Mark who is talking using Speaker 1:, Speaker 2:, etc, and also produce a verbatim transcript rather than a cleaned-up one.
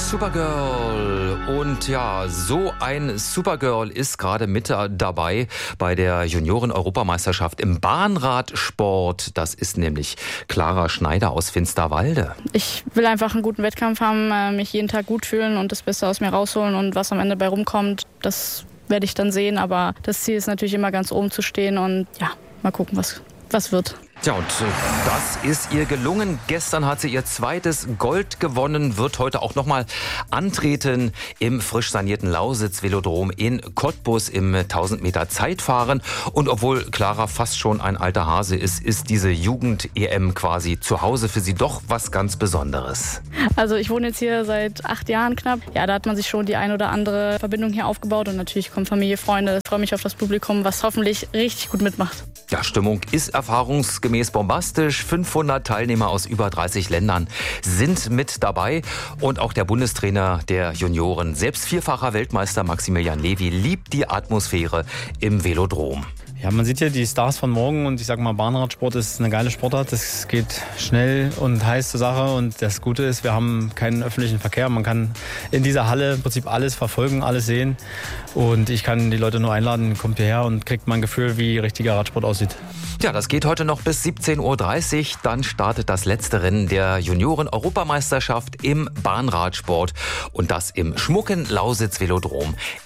Speaker 1: Supergirl. Und ja, so ein Supergirl ist gerade mit dabei bei der Junioren-Europameisterschaft im Bahnradsport. Das ist nämlich Clara Schneider aus Finsterwalde.
Speaker 2: Ich will einfach einen guten Wettkampf haben, mich jeden Tag gut fühlen und das Beste aus mir rausholen. Und was am Ende bei rumkommt, das werde ich dann sehen. Aber das Ziel ist natürlich immer ganz oben zu stehen und ja, mal gucken, was, was wird.
Speaker 1: Tja, und das ist ihr gelungen. Gestern hat sie ihr zweites Gold gewonnen, wird heute auch nochmal antreten im frisch sanierten Lausitz-Velodrom in Cottbus im tausend Meter Zeitfahren. Und obwohl Clara fast schon ein alter Hase ist, ist diese Jugend-E M quasi zu Hause für sie doch was ganz Besonderes.
Speaker 2: Also ich wohne jetzt hier seit acht Jahren knapp. Ja, da hat man sich schon die ein oder andere Verbindung hier aufgebaut. Und natürlich kommen Familie, Freunde. Ich freue mich auf das Publikum, was hoffentlich richtig gut mitmacht.
Speaker 1: Ja, Stimmung ist erfahrungsgemäß bombastisch. fünfhundert Teilnehmer aus über dreißig Ländern sind mit dabei. Und auch der Bundestrainer der Junioren, selbst vierfacher Weltmeister Maximilian Levy, liebt die Atmosphäre im Velodrom.
Speaker 3: Ja, man sieht hier die Stars von morgen und ich sag mal, Bahnradsport ist eine geile Sportart. Das geht schnell und heiß zur Sache und das Gute ist, wir haben keinen öffentlichen Verkehr. Man kann in dieser Halle im Prinzip alles verfolgen, alles sehen und ich kann die Leute nur einladen, kommt hierher und kriegt mal ein Gefühl, wie richtiger Radsport aussieht.
Speaker 1: Ja, das geht heute noch bis siebzehn Uhr dreißig. Dann startet das letzte Rennen der Junioren-Europameisterschaft im Bahnradsport und das im schmucken Lausitz-Velodrom